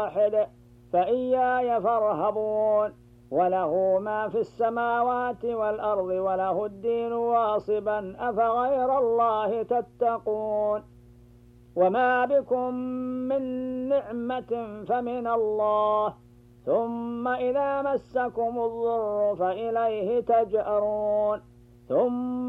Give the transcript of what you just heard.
واحد فإياي فارهبون. وله ما في السماوات والأرض وله الدين واصبا أفغير الله تتقون. وما بكم من نعمة فمن الله ثم إذا مسكم الضر فإليه تجأرون. ثم